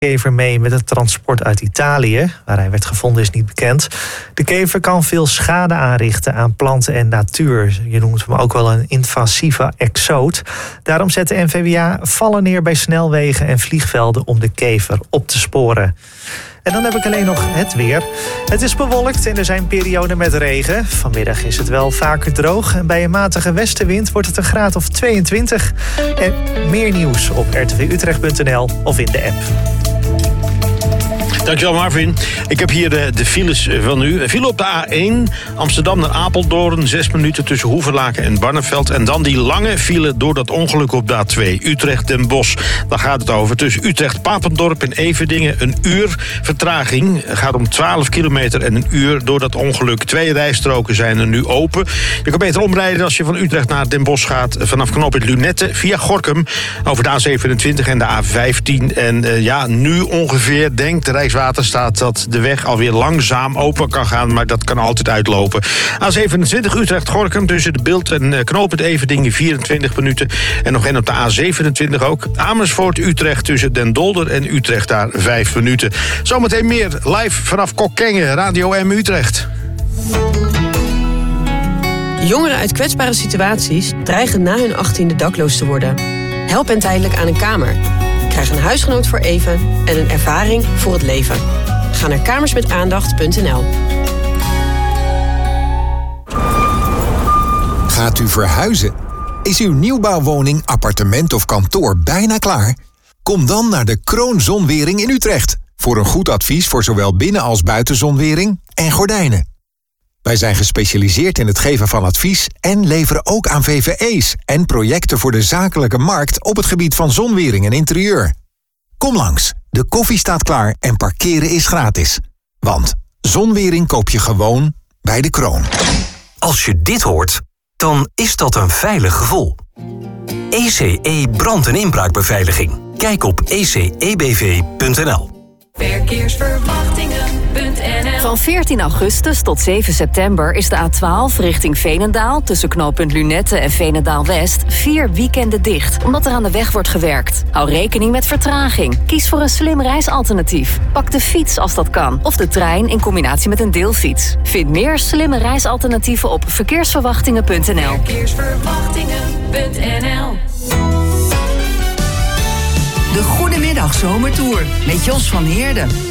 kever mee met het transport uit Italië. Waar hij werd gevonden is niet bekend. De kever kan veel schade aanrichten aan planten en natuur. Je noemt hem ook wel een invasieve exoot. Daarom zet de NVWA vallen neer bij snelwegen en vliegvelden om de kever op te sporen. En dan heb ik alleen nog het weer. Het is bewolkt en er zijn perioden met regen. Vanmiddag is het wel vaker droog. En bij een matige westenwind wordt het een graad of 22. En meer nieuws op rtvutrecht.nl of in de app. Dankjewel Marvin. Ik heb hier de files van u. File op de A1, Amsterdam naar Apeldoorn. 6 minuten tussen Hoevelaken en Barneveld. En dan die lange file door dat ongeluk op de A2. Utrecht-Den Bosch. Daar gaat het over. Tussen Utrecht-Papendorp en Everdingen. Een uur vertraging. Het gaat om 12 kilometer en een uur door dat ongeluk. 2 rijstroken zijn er nu open. Je kan beter omrijden als je van Utrecht naar Den Bosch gaat. Vanaf knooppunt Lunette via Gorinchem. Over de A27 en de A15. En nu ongeveer denkt de Rijkswaterstaat dat de weg alweer langzaam open kan gaan, maar dat kan altijd uitlopen. A27 Utrecht-Gorinchem tussen de Bilt en knooppunt Everdingen 24 minuten. En nog één op de A27 ook. Amersfoort-Utrecht tussen Den Dolder en Utrecht daar 5 minuten. Zometeen meer live vanaf Kockengen, Radio M Utrecht. Jongeren uit kwetsbare situaties dreigen na hun 18e dakloos te worden. Help hen tijdelijk aan een kamer. Krijg een huisgenoot voor even en een ervaring voor het leven. Ga naar kamersmetaandacht.nl. Gaat u verhuizen? Is uw nieuwbouwwoning, appartement of kantoor bijna klaar? Kom dan naar de Kroon Zonwering in Utrecht. Voor een goed advies voor zowel binnen- als buitenzonwering en gordijnen. Wij zijn gespecialiseerd in het geven van advies en leveren ook aan VVE's en projecten voor de zakelijke markt op het gebied van zonwering en interieur. Kom langs, de koffie staat klaar en parkeren is gratis. Want zonwering koop je gewoon bij de Kroon. Als je dit hoort, dan is dat een veilig gevoel. ECE brand- en inbraakbeveiliging. Kijk op ecebv.nl. Verkeersverwachtingen.nl. Van 14 augustus tot 7 september is de A12 richting Veenendaal tussen knooppunt Lunette en Veenendaal-West 4 weekenden dicht, omdat er aan de weg wordt gewerkt. Hou rekening met vertraging. Kies voor een slim reisalternatief. Pak de fiets als dat kan, of de trein in combinatie met een deelfiets. Vind meer slimme reisalternatieven op verkeersverwachtingen.nl. Verkeersverwachtingen.nl. De Goedemiddag Zomertour met Jos van Heerden.